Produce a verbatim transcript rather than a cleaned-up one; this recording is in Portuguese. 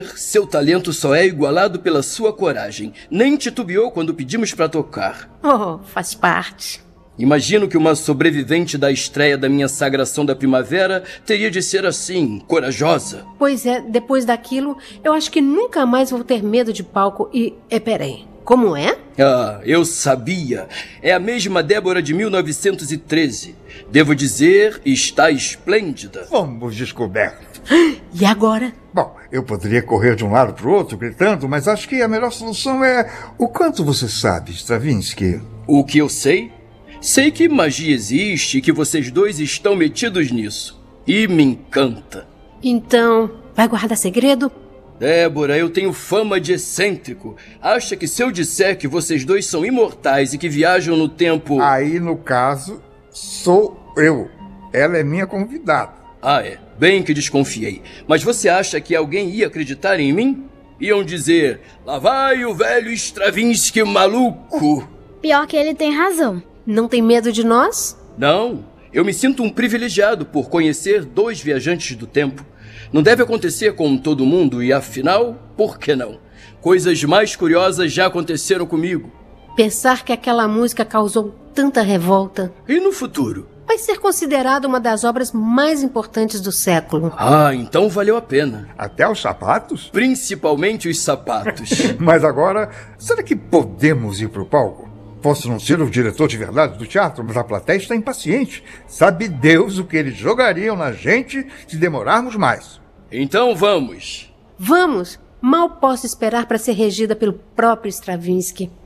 Seu talento só é igualado pela sua coragem. Nem titubeou quando pedimos para tocar. Oh, faz parte. Imagino que uma sobrevivente da estreia da minha Sagração da Primavera teria de ser assim, corajosa. Pois é, depois daquilo, eu acho que nunca mais vou ter medo de palco e... É, peraí, como é? Ah, eu sabia. É a mesma Débora de mil novecentos e treze. Devo dizer, está esplêndida. Fomos descobertos. E agora? Bom, eu poderia correr de um lado para o outro gritando, mas acho que a melhor solução é... O quanto você sabe, Stravinsky? O que eu sei? Sei que magia existe e que vocês dois estão metidos nisso. E me encanta. Então, vai guardar segredo? Débora, eu tenho fama de excêntrico. Acha que se eu disser que vocês dois são imortais e que viajam no tempo... Aí, no caso, sou eu. Ela é minha convidada. Ah, é. Bem que desconfiei. Mas você acha que alguém ia acreditar em mim? Iam dizer, lá vai o velho Stravinsky maluco. Pior que ele tem razão. Não tem medo de nós? Não. Eu me sinto um privilegiado por conhecer dois viajantes do tempo. Não deve acontecer com todo mundo e, afinal, por que não? Coisas mais curiosas já aconteceram comigo. Pensar que aquela música causou tanta revolta. E no futuro? Vai ser considerada uma das obras mais importantes do século. Ah, então valeu a pena. Até os sapatos? Principalmente os sapatos. Mas agora, será que podemos ir para o palco? Posso não ser o diretor de verdade do teatro, mas a plateia está impaciente. Sabe Deus o que eles jogariam na gente se demorarmos mais. Então vamos. Vamos! Mal posso esperar para ser regida pelo próprio Stravinsky.